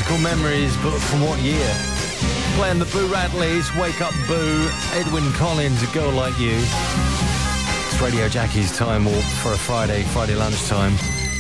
Musical memories, but from what year? Playing the Boo Radleys, Wake Up Boo, Edwyn Collins, A Girl Like You. It's Radio Jackie's Time Warp for a Friday lunchtime.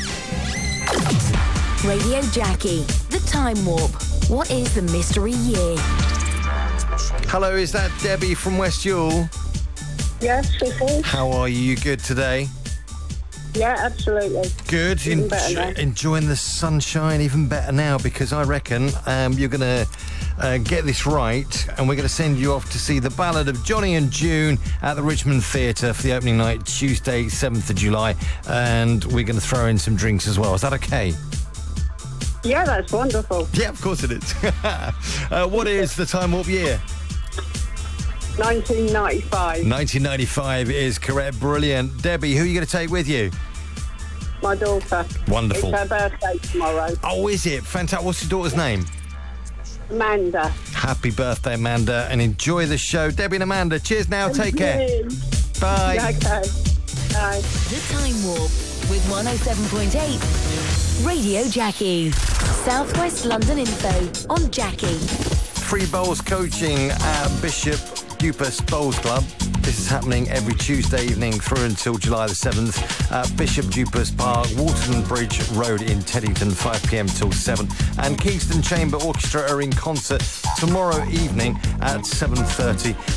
Radio Jackie, the Time Warp. What is the mystery year? Hello, is that Debbie from West Yule? Yes, it is. How are you? You good today? Yeah, absolutely. Good. Even better now. Enjoying the sunshine even better now, because I reckon you're going to get this right, and we're going to send you off to see The Ballad of Johnny and June at the Richmond Theatre for the opening night, Tuesday, 7th of July, and we're going to throw in some drinks as well. Is that okay? Yeah, that's wonderful. Yeah, of course it is. What is the Time Warp year? 1995. 1995 is correct. Brilliant. Debbie, who are you going to take with you? My daughter. Wonderful. It's her birthday tomorrow. Oh, is it? Fantastic. What's your daughter's name? Amanda. Happy birthday, Amanda, and enjoy the show. Debbie and Amanda, cheers now. Take care. Bye. Yeah, okay. Bye. The Time Warp with 107.8 Radio Jackie. Southwest London info on Jackie. Free bowls coaching at Bishop Dupas Bowls Club. This is happening every Tuesday evening through until July the 7th at Bishop Dupas Park, Walton Bridge Road in Teddington, 5 p.m. till 7. And Kingston Chamber Orchestra are in concert tomorrow evening at 7:30.